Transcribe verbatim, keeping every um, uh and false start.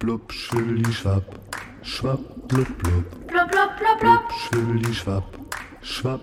blub, schwibbeli, schwapp, schwapp, blub, blub. Blub, blub, blub, blub. Schwibbeli, schwapp, schwapp,